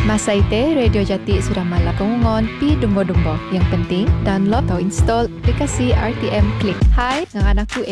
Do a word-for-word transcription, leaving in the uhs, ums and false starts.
Masa ite, Radio Jati sudah malap pengungon pi dumbo-dumbo. Yang penting, download atau install aplikasi R T M Click. Hai, dengan aku